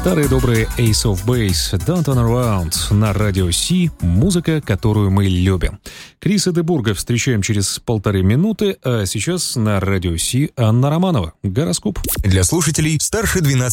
Старые добрые Ace of Base, Don't Turn Around на радио Си, музыка, которую мы любим. Криса де Бурга встречаем через 1,5 минуты, а сейчас на радио Си Анна Романова. Гороскоп. Для слушателей старше 12